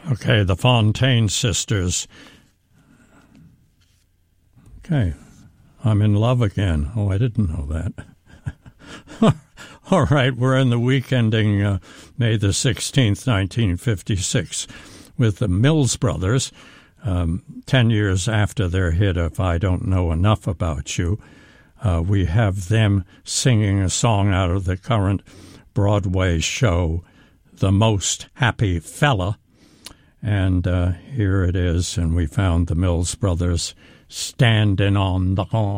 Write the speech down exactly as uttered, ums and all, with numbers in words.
Okay, the Fontaine Sisters. Okay, I'm in love again. Oh, I didn't know that. All right, we're in the week ending uh, May the sixteenth, nineteen fifty-six, with the Mills Brothers, um, ten years after their hit of I Don't Know Enough About You. Uh, we have them singing a song out of the current Broadway show, The Most Happy Fella. And uh, here it is, and we found the Mills Brothers standing on the horn.